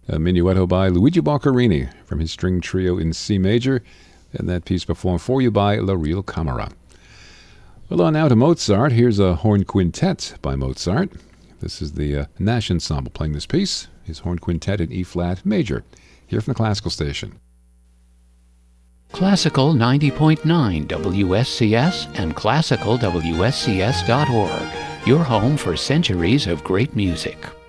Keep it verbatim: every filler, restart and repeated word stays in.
A minuetto by Luigi Boccherini from his string trio in C major, and that piece performed for you by La Real Camera. Well, on now to Mozart. Here's a horn quintet by Mozart. This is the uh, Nash Ensemble playing this piece, his horn quintet in E-flat major, here from the Classical Station. Classical ninety point nine W S C S and classical W S C S dot org, your home for centuries of great music.